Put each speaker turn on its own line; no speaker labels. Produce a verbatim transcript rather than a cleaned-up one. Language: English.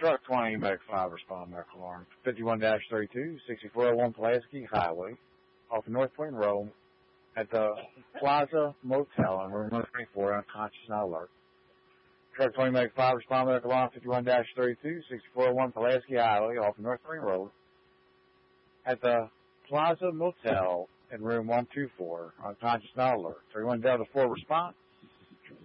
Truck twenty, Medic five, respond, medical alarm. fifty-one dash thirty-two, sixty-four oh one Pulaski Highway, off the North Plain Road, at the Plaza Motel in room one twenty-four, unconscious, not alert. Truck twenty, Medic five, respond, medical alarm. fifty-one dash thirty-two, sixty-four oh one Pulaski Highway, off the North Plain Road, at the Plaza Motel in room one twenty-four, unconscious, not alert. thirty-one Delta four, response.